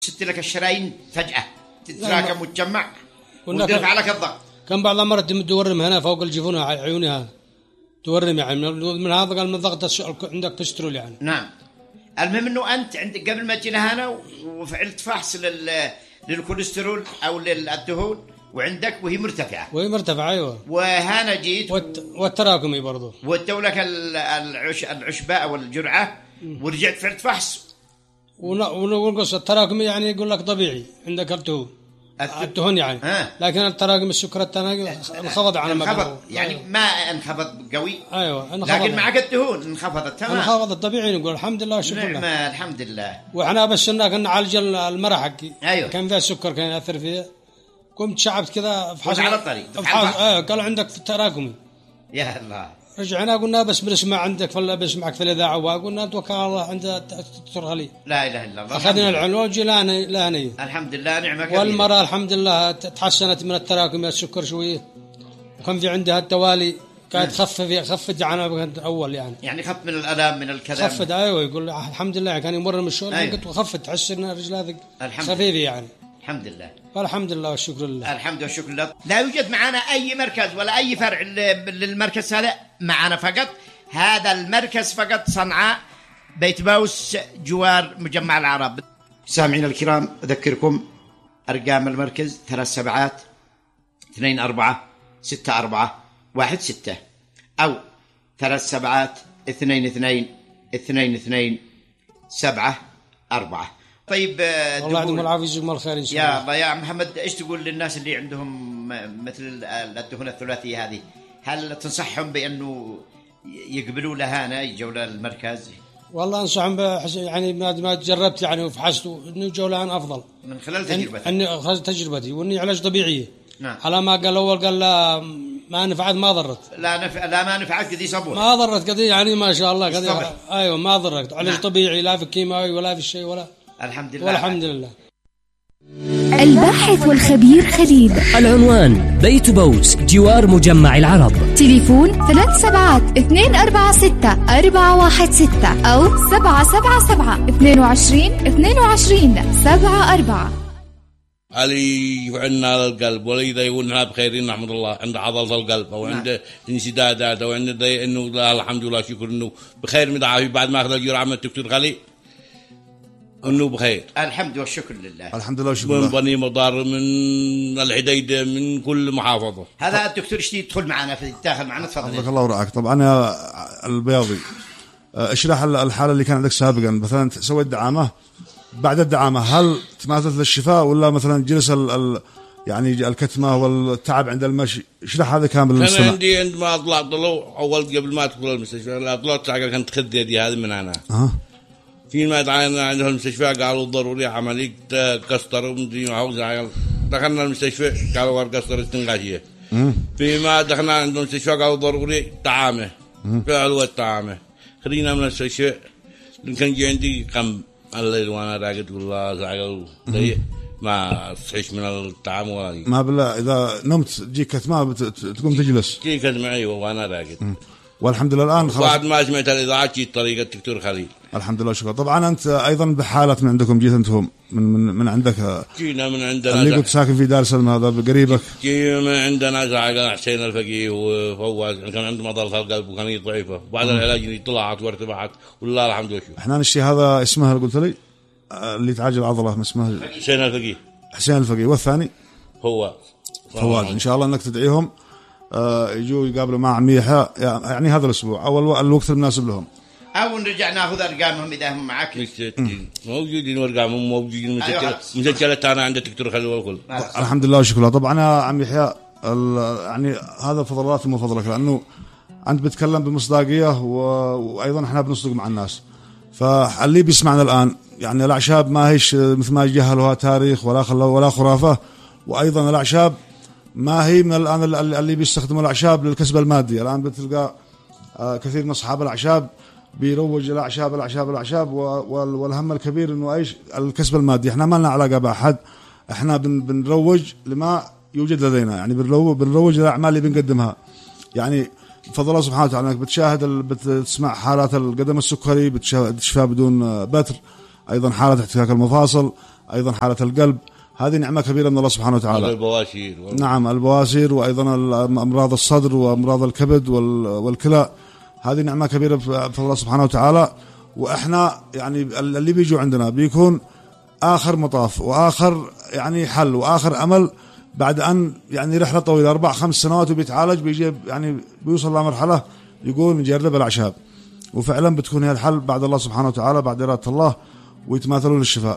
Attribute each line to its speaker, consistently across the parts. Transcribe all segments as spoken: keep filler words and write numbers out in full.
Speaker 1: ست لك الشرايين فجأة تتراكم وتجمع
Speaker 2: وترفع
Speaker 1: لك الضغط.
Speaker 2: كم بعض المرات تورم هنا فوق الجفون عيونها تورم يعني من هذا قال من ضغط عندك كوليسترول يعني.
Speaker 1: نعم. المهم انه انت عندك قبل ما تجينا هنا وفعلت فحص لل للكوليسترول او للدهون وعندك وهي مرتفعه.
Speaker 2: وهي مرتفعه ايوه.
Speaker 1: وهنا جيت
Speaker 2: والت... والتراكمي برضه.
Speaker 1: ودوا لك العش... العشباء والجرعه ورجعت فعلت فحص.
Speaker 2: ونقص التراكمي يعني يقول لك طبيعي عندك الدهون. الدهون يعني آه. لكن التراكم السكر التراكم انخفض على ما
Speaker 1: انخفض يعني ما انخفض قوي.
Speaker 2: ايوه انخفض.
Speaker 1: لكن معك الدهون انخفضت تمام.
Speaker 2: انخفضت طبيعي نقول الحمد لله والشكر لله.
Speaker 1: نعم الحمد لله.
Speaker 2: واحنا بس كنا نعالج المرض حقي.
Speaker 1: ايوه.
Speaker 2: كان فيها السكر كان ياثر فيها. قمت شعبت كذا
Speaker 1: في حاجه على الطريق.
Speaker 2: اه قال عندك في التراكمي.
Speaker 1: يا الله.
Speaker 2: رجعنا قلنا بس بنسمع عندك فلا بسمعك في الاذاعه وقلنا توكل على الله عند الدكتور خليل.
Speaker 1: لا اله الا الله.
Speaker 2: اخذنا العلاج لا لا نية.
Speaker 1: الحمد لله نعمه كبيره.
Speaker 2: والمراه الحمد لله تحسنت من التراكم السكر شويه. وكان في عندها التوالي كانت خفف خفت عنها اول يعني.
Speaker 1: يعني خف من الالام من الكلام.
Speaker 2: خفت ايوه يقول الحمد لله كان يمر من الشغل أيوة. كنت خفت تحس ان رجلها خفيفه يعني.
Speaker 1: الحمد لله.
Speaker 2: فالحمد لله والشكر لله.
Speaker 1: الحمد والشكر لله. لا يوجد معنا أي مركز ولا أي فرع للمركز هذا معنا فقط هذا المركز فقط صنعاء بيت باوس جوار مجمع العرب. سامعين الكرام أذكركم أرقام المركز ثلاث سبعات اثنين أربعة ستة أربعة واحد ستة أو ثلاث سبعات اثنين اثنين اثنين اثنين سبعة أربعة. طيب
Speaker 2: الله يعطيكم العافيه ويجزيكم الخير ان شاء الله.
Speaker 1: يا الله يا محمد ايش تقول للناس اللي عندهم مثل الدهون الثلاثيه هذه؟ هل تنصحهم بانه يقبلوا لها هنا يجوا للمركز؟
Speaker 2: والله انصحهم يعني ما جربت يعني وفحصت انه يجوا لها افضل
Speaker 1: من خلال تجربتي.
Speaker 2: اني خلال تجربتي واني علاج طبيعي.
Speaker 1: نعم.
Speaker 2: على ما قال اول قال لا ما نفعت ما ضرت.
Speaker 1: لا نفع لا ما نفعت قضيه صبور.
Speaker 2: ما ضرت قضيه يعني ما شاء الله قضيه ايوه ما ضرت علاج نعم. طبيعي لا في كيماوي ولا في شيء ولا
Speaker 1: الحمد لله.
Speaker 2: والحمد لله.
Speaker 3: الباحث والخبير خليل.
Speaker 4: العنوان بيت بوس جوار مجمع العرب.
Speaker 3: تليفون ثلاث سبعات اثنين أربعة ستة أربعة واحد ستة أو سبعة سبعة سبعة اثنين وعشرين اثنين وعشرين سبعة أربعة.
Speaker 5: علي وعنا القلب وليدا يقولنا بخيرين نحمد الله عند عضلة القلب أو عند انسدادات أو عند إنه لا الحمد لله شكر إنه بخير مدعاه بعد ما أخذ الجرعة من الدكتور خليل انه بخير.
Speaker 1: الحمد والشكر لله.
Speaker 6: الحمد لله والشكر لله.
Speaker 5: من بني مضار من الحديده من كل محافظه.
Speaker 1: هذا الدكتور اشتي يدخل معنا في الداخل معنا تفضل.
Speaker 6: حفظك الله ورعاك. طبعا يا البياضي اشرح الحاله اللي كان عندك سابقا مثلا سويت دعامه بعد الدعامه هل تماثلت للشفاء ولا مثلا جلس ال ال يعني الكتمه والتعب عند المشي؟ اشرح هذا كامل للمستمع.
Speaker 5: كان عندي عندما طلعت طلعوا اول قبل ما ادخل المستشفى لا طلعت كانت خد يدي هذه من هنا.
Speaker 6: أه.
Speaker 5: فيما تعاينا عند المستشفى قالوا ضروري عملية كسر ومدري عاوز دخلنا المستشفى قالوا كسر استنقاشية. فيما دخلنا عند المستشفى قالوا ضروري طعامه فعلوا الطعامه خلينا من المستشفى كان جي عندي قم الليل وانا راقد والله زعقوا ما تصحيش من الطعام ولا
Speaker 6: ما بالله اذا نمت تجيك كتمه تقوم تجلس
Speaker 5: تجيك كتمه ايوه وانا راقد.
Speaker 6: والحمد لله الآن
Speaker 5: خلاص بعد ما سمعت الإذاعة جيت طريقة الدكتور خليل.
Speaker 6: الحمد لله شكرا. طبعا أنت أيضا بحالة من عندكم جيت أنتم من من من عندك.
Speaker 5: جينا من عندنا.
Speaker 6: اللي كنت ساكن في دار سلمى هذا بقريبك.
Speaker 5: جينا من عندنا زعقنا حسين الفقيه وفواز كان عنده مضرة القلب وكان ضعيفة بعد العلاج طلعت وارتفعت والله الحمد لله.
Speaker 6: إحنا نشتي هذا اسمه اللي قلت لي اللي تعالج العضلة اسمه
Speaker 5: حسين الفقيه.
Speaker 6: حسين الفقيه والثاني.
Speaker 5: فواز.
Speaker 6: فواز إن شاء الله إنك تدعيهم. آه يجوا يقابلوا مع عمي يحيى يعني هذا الأسبوع أو الوقت المناسب لهم.
Speaker 1: أو نرجع ناخذ أرقامهم إذا هم معك.
Speaker 5: موجودين وأرقامهم موجودين مسجلة مسجلة أنا عند الدكتور خليل والكل.
Speaker 6: الحمد لله وشكرا. طبعا يا عمي يحيى يعني هذا فضلات من فضلك لأنه أنت بتكلم بمصداقية وأيضا إحنا بنصدق مع الناس. فاللي بيسمعنا الآن يعني الأعشاب ما هيش مثل ما جهلوها تاريخ ولا خلوا ولا خرافة. وأيضا الأعشاب ما هي من الآن اللي بيستخدموا الأعشاب للكسب المادي. الآن بتلقى كثير من أصحاب الأعشاب بيروج الأعشاب الأعشاب الأعشاب والهم الكبير إنه إيش الكسب المادي. إحنا ما لنا علاقة بأحد. إحنا بنروج لما يوجد لدينا يعني بنروج للأعمال اللي بنقدمها. يعني بفضل الله سبحانه وتعالى انك بتشاهد بتسمع حالات القدم السكري بتشفى بدون بتر. ايضا حالة احتكاك المفاصل أيضا حالة القلب، هذه نعمة كبيرة من الله سبحانه وتعالى.
Speaker 5: البواسير و...
Speaker 6: نعم البواسير، وأيضا أمراض الصدر وأمراض الكبد والكلى، هذه نعمة كبيرة بفضل الله سبحانه وتعالى. وإحنا يعني اللي بيجوا عندنا بيكون آخر مطاف وآخر يعني حل وآخر أمل، بعد أن يعني رحلة طويلة أربع خمس سنوات وبيتعالج، بيجي يعني بيوصل لمرحلة يقول نجرب الأعشاب، وفعلا بتكون هي الحل بعد الله سبحانه وتعالى، بعد إرادة الله، ويتماثلون الشفاء.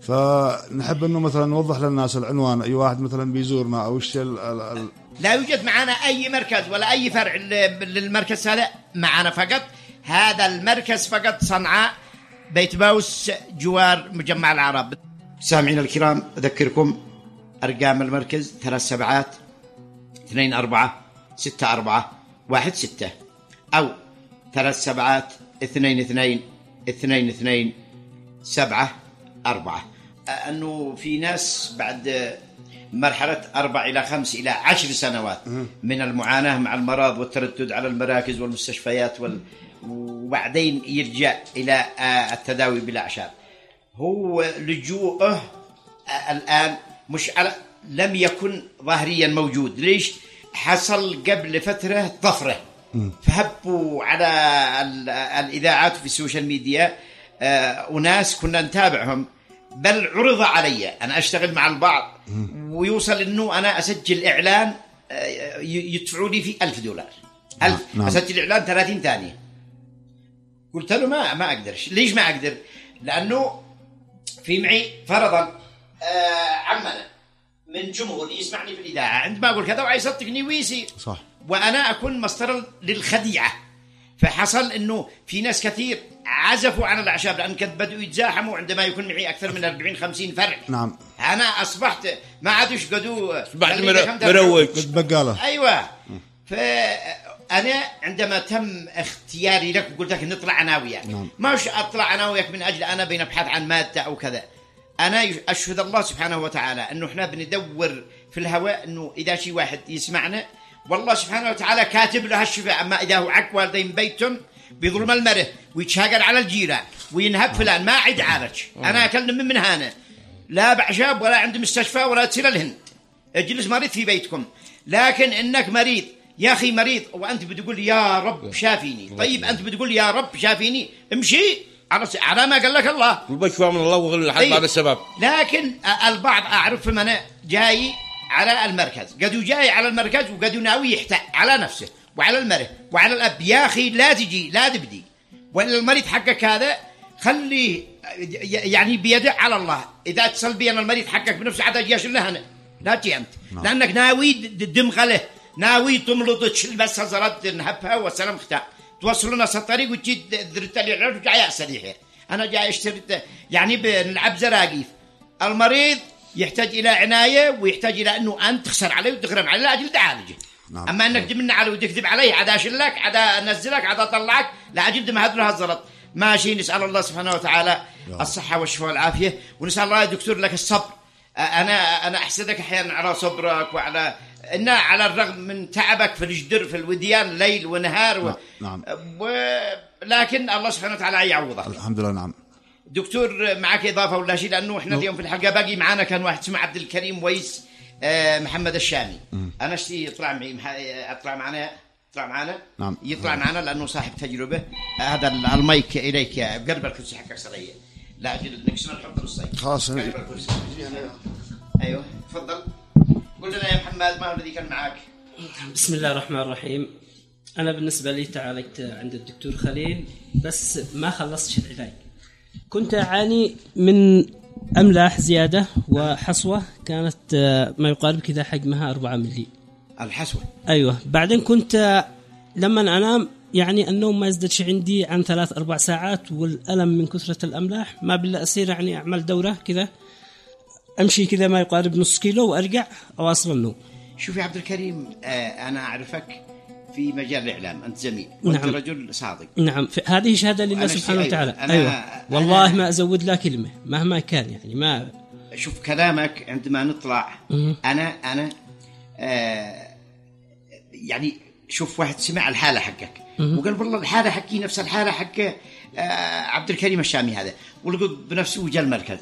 Speaker 6: فنحب أنه مثلا نوضح للناس العنوان، أي واحد مثلا بيزورنا أو الشيء ال ال
Speaker 1: لا يوجد معنا أي مركز ولا أي فرع للمركز هذا معنا، فقط هذا المركز فقط صنعاء بيت باوس جوار مجمع العرب. سامعين الكرام، أذكركم أرقام المركز ثلاث سبعات اثنين أربعة ستة أربعة واحد ستة، أو ثلاث سبعات اثنين اثنين اثنين اثنين سبعة أربعة. أنه في ناس بعد مرحلة أربع إلى خمس إلى عشر سنوات من المعاناة مع المرض والتردد على المراكز والمستشفيات وال... وبعدين يرجع إلى التداوي بالأعشاب، هو لجوءه الآن مش على لم يكن ظاهريا موجود. ليش؟ حصل قبل فترة طفرة، فهبوا على الإذاعات وفي السوشيال ميديا وناس كنا نتابعهم، بل عرض علي أنا أشتغل مع البعض ويوصل إنه أنا أسجل إعلان يدفعوا لي في ألف دولار، ألف نعم. أسجل إعلان ثلاثين ثانية. قلت له ما ما أقدرش. ليش ما أقدر؟ لأنه في معي فرضا آه عمنا من جمهور يسمعني في الإذاعة عندما أقول كذا وعايز يصدقني ويسي صح، وأنا أكون مصدر للخديعة. فحصل إنه في ناس كثير عزفوا عن الأعشاب لأن كانت بدأوا يتزاحموا عندما يكون معي أكثر من أربعين خمسين فرع.
Speaker 6: نعم.
Speaker 1: أنا أصبحت ما عادش قدوا
Speaker 5: بعد مروج
Speaker 6: بقالة.
Speaker 1: أيوة. فأنا عندما تم اختياري لك وقلت لك نطلع عناويك، نعم. ما مش أطلع عناويك من أجل أنا بنبحث عن مادة أو كذا. أنا أشهد الله سبحانه وتعالى أنه إحنا بندور في الهواء أنه إذا شي واحد يسمعنا والله سبحانه وتعالى كاتب له الشفاء. أما إذا هو عك والدين بيتهم بظلم المره ويتشاقر على الجيران وينهب فلان ما عد عالج. أنا أكلم من هنا لا بعشاب ولا عند مستشفى ولا تصير الهند، اجلس مريض في بيتكم. لكن إنك مريض يا أخي مريض وأنت بتقول يا رب شافيني، طيب أنت بتقول يا رب شافيني، امشي على على ما قال لك الله،
Speaker 5: البشفى من الله وغير لحد بعد السبب.
Speaker 1: لكن البعض أعرف من أنا جاي على المركز، قدوا جاي على المركز وقدوا ناوي يحتاج على نفسه وعلى المره وعلى الأب. يا أخي لا تجي لا تبدي، وإن المريض حقك هذا خليه يعني بيدع على الله. إذا اتصل بي أنا المريض حقك بنفسه عاد أجيش له أنا، لا تجي أنت نعم. لأنك ناوي دمغ له، ناوي تملط تشيل بس هزرات نهبها والسلام ختام توصلنا الطريق وتجي ذرت لي العلاج وجاي أسريحه. أنا جاي أشتري يعني بنلعب زراقيف. المريض يحتاج إلى عناية ويحتاج إلى أنه أنت تخسر عليه وتغرم عليه لأجل تعالجه. نعم. أما أنك تمنع عليه وتكذب عليه عاد أشلك عاد أنزلك عاد أطلعك لأجل دم هذا هالزلط. ماشي. نسأل الله سبحانه وتعالى الصحة والشفاء والعافية، ونسأل الله يا دكتور لك الصبر. أنا أنا أحسدك أحيانا على صبرك وعلى إن على الرغم من تعبك في الجدر في الوديان ليل ونهار و...
Speaker 6: نعم.
Speaker 1: و... لكن الله سبحانه وتعالى يعوضك
Speaker 6: الحمد لله. نعم
Speaker 1: دكتور، معك إضافة ولا شيء؟ لأنه إحنا اليوم في الحلقة باقي معانا كان واحد اسمه عبد الكريم ويس آه محمد الشامي. م. أنا اشتي يطلع معي مح... أطلع معنا يطلع معنا
Speaker 6: نعم.
Speaker 1: يطلع نعم. معنا لأنه صاحب تجربة. هذا آه المايك إليك يا قرب الكرسي حقك سريع لا أجل نقسم الحب نصين
Speaker 6: خلاص.
Speaker 1: أيوه تفضل قل لنا يا محمد ما هو الذي كان معك.
Speaker 7: بسم الله الرحمن الرحيم. أنا بالنسبة لي تعالجت عند الدكتور خليل بس ما خلصتش العلاج. كنت أعاني من أملاح زيادة وحصوة كانت ما يقارب كذا حجمها أربعة ملي.
Speaker 1: الحصوة
Speaker 7: أيوة. بعدين كنت لما أنام يعني النوم ما يزددش عندي عن ثلاث أربع ساعات، والألم من كثرة الأملاح ما بالله أصير يعني أعمل دورة كذا أمشي كذا ما يقارب نص كيلو وأرجع أواصل النوم.
Speaker 1: شوفي عبد الكريم آه أنا أعرفك في مجال الإعلام، أنت زميل وأنت
Speaker 7: نعم.
Speaker 1: رجل صادق.
Speaker 7: نعم هذه شهادة لله سبحانه وتعالى. أيوة, أيوة. والله ما أزود لا كلمة مهما كان يعني ما.
Speaker 1: شوف كلامك عندما نطلع م- أنا أنا آه يعني شوف واحد سمع الحالة حقك م- وقال والله الحالة حقي نفس الحالة حق آه عبد الكريم الشامي هذا، ولقد بنفسه وجاء المركز.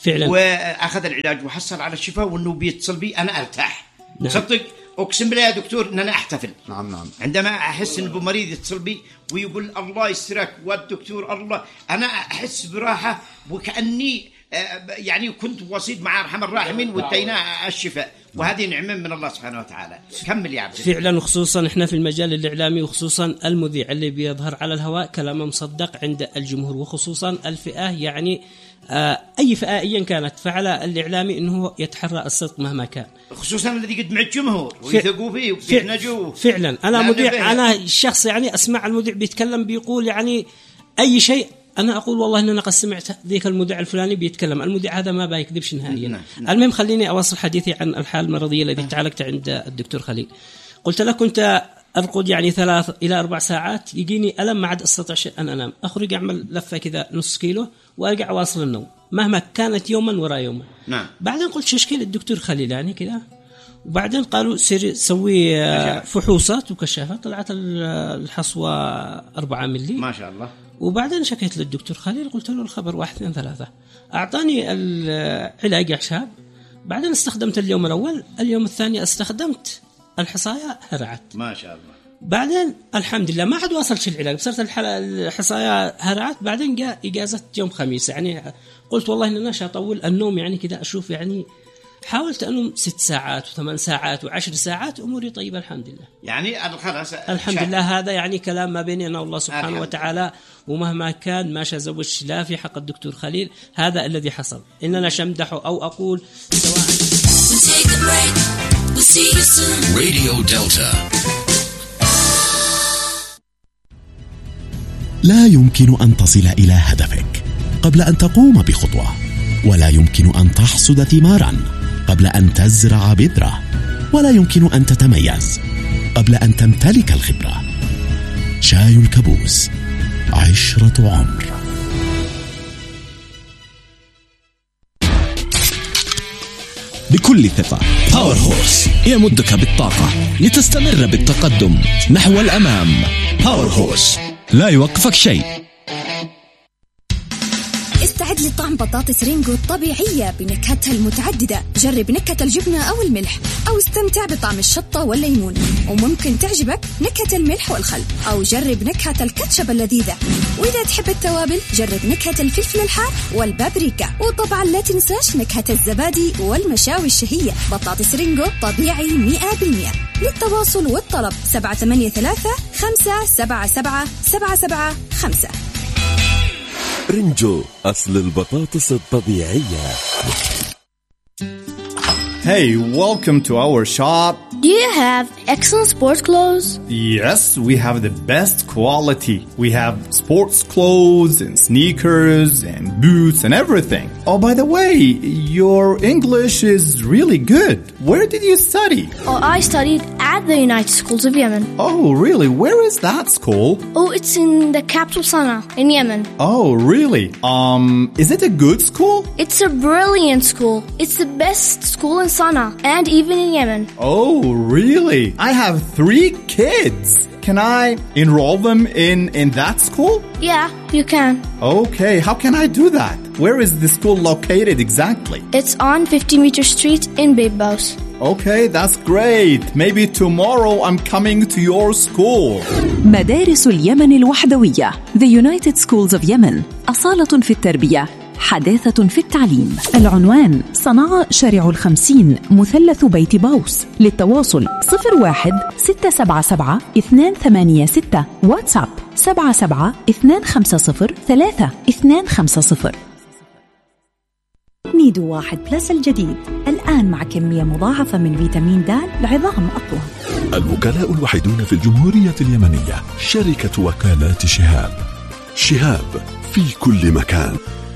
Speaker 7: فعلا.
Speaker 1: واخذ العلاج وحصل على الشفاء، وانه بيتصل بي انا ارتاح. نعم. صدق اقسم بالله يا دكتور ان انا احتفل.
Speaker 6: نعم نعم.
Speaker 1: عندما احس ان مريض يتصل بي ويقول الله يسترك والدكتور الله، انا احس براحه وكاني يعني كنت وسيط مع ارحم الراحمين واتينا الشفاء، وهذه نعمه من الله سبحانه وتعالى. كمل يا عبد.
Speaker 7: فعلا، وخصوصا احنا في المجال الاعلامي، وخصوصا المذيع اللي بيظهر على الهواء كلامه مصدق عند الجمهور، وخصوصا الفئه يعني آه اي فئه ايا كانت، فعلى الاعلامي انه يتحرى الصدق مهما كان،
Speaker 1: خصوصا الذي يقعد مع الجمهور ويثقوا فيه ويحنجوه.
Speaker 7: فعلا انا مذيع، انا الشخص يعني اسمع المذيع بيتكلم بيقول يعني اي شيء، أنا أقول والله إن أنا قد سمعت ذيك المذيع الفلاني بيتكلم، المذيع هذا ما بيكذبش نهائيا. نعم. المهم خليني أواصل حديثي عن الحالة المرضية التي تعالجت عند الدكتور خليل. قلت لك كنت أرقد يعني ثلاث إلى أربع ساعات، يجيني ألم ما عاد أستطيع أن أنام، أخرج أعمل لفة كذا نص كيلو وأرجع أواصل النوم مهما كانت يوما وراء يوما.
Speaker 1: نعم.
Speaker 7: بعدين قلت شو إشكال الدكتور خليل يعني كذا، وبعدين قالوا سيري سوي فحوصات وكشافات، طلعت الحصوة أربعة ملي
Speaker 1: ما شاء الله.
Speaker 7: وبعدين شكيت للدكتور خليل، قلت له الخبر واحد اثنين ثلاثة، أعطاني العلاج أعشاب. بعدين استخدمت اليوم الأول، اليوم الثاني استخدمت الحصاية هرعت
Speaker 1: ما شاء الله.
Speaker 7: بعدين الحمد لله ما عاد واصلت العلاج، بصرت الحصاية هرعت. بعدين جاء إجازة يوم خميس، يعني قلت والله إن أنا أطول النوم يعني كذا أشوف، يعني حاولت أنوم ست ساعات وثمان ساعات وعشر ساعات، أموري طيبة الحمد لله.
Speaker 1: يعني خلاص
Speaker 7: الحمد
Speaker 1: شاك.
Speaker 7: لله، هذا يعني كلام ما بيني أنا والله سبحانه وتعالى، ومهما كان ما شزوج لا في حق الدكتور خليل، هذا الذي حصل. إننا شمدحه أو أقول سواء.
Speaker 8: راديو دلتا. لا يمكن أن تصل إلى هدفك قبل أن تقوم بخطوة، ولا يمكن أن تحصد ثمارا قبل أن تزرع بذرة، ولا يمكن أن تتميز قبل أن تمتلك الخبرة. شاي الكابوس، عشرة عمر. بكل ثقة باور هورس يمدك بالطاقة لتستمر بالتقدم نحو الأمام. باور هورس لا يوقفك شيء.
Speaker 9: استعد لطعم بطاطس رينجو الطبيعية بنكهتها المتعددة. جرب نكهة الجبنة أو الملح، أو استمتع بطعم الشطة والليمون، وممكن تعجبك نكهة الملح والخل، أو جرب نكهة الكاتشب اللذيذة. وإذا تحب التوابل جرب نكهة الفلفل الحار والبابريكا، وطبعا لا تنساش نكهة الزبادي والمشاوي الشهية. بطاطس رينجو طبيعي مئة بالمئة. للتواصل والطلب سبعة ثمانية ثلاثة خمسة سبعة سبعة سبعة سبعة خمسة.
Speaker 10: رينجو، أصل البطاطس الطبيعية.
Speaker 11: Hey, welcome to our shop.
Speaker 12: Do you have excellent sports clothes?
Speaker 11: Yes, we have the best quality. We have sports clothes and sneakers and boots and everything. Oh, by the way, your English is really good. Where did you study?
Speaker 12: Oh, I studied at the United Schools of Yemen.
Speaker 11: Oh, really? Where is that school?
Speaker 12: Oh, it's in the capital Sana'a in Yemen.
Speaker 11: Oh, really? Um, is it a good school?
Speaker 12: It's a brilliant school. It's the best school in Sana'a and even in Yemen.
Speaker 11: Oh, really? I have three kids. Can I enroll them in, in that school?
Speaker 12: Yeah, you can.
Speaker 11: Okay, how can I do that? Where is the school located exactly?
Speaker 12: It's on fifty meter Street in Bibos.
Speaker 11: Okay, that's great. Maybe tomorrow I'm coming to your school.
Speaker 13: مدارس اليمن الوحدوية The United Schools of Yemen، أصالة في التربية، حداثة في التعليم. العنوان صنعاء شارع الخمسين، مثلث بيت باوس. للتواصل صفر واحد ستة سبعة سبعة اثنان ثمانية ستة، واتساب سبعة سبعة اثنان خمسة صفر ثلاثة اثنان خمسة صفر. نيدو واحد بلس الجديد الآن مع كمية مضاعفة من فيتامين د لعظام أقوى.
Speaker 10: الوكلاء الوحيدون في الجمهورية اليمنية شركة وكالات شهاب. شهاب في كل مكان.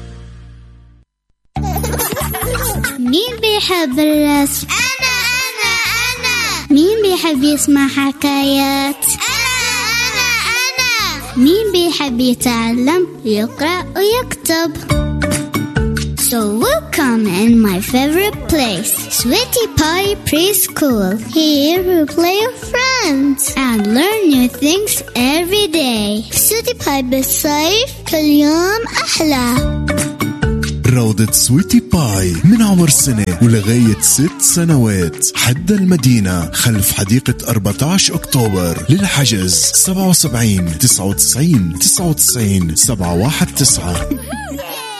Speaker 14: مين بيحب الرسم؟ أنا أنا أنا. مين بيحب يسمع حكايات؟ أنا أنا أنا. مين بيحب يتعلم يقرأ ويكتب؟ So welcome in my favorite place, Sweetie Pie Preschool. Here we play with friends and learn new things every day. Sweetie Pie بالصيف كل يوم أحلى.
Speaker 15: روضة سويتي باي من عمر سنة ولغاية ست سنوات. حد المدينة خلف حديقة أربعة عشر أكتوبر. للحجز سبعة وسبعين تسعة وتسعين تسعة وتسعين سبعة واحد تسعة.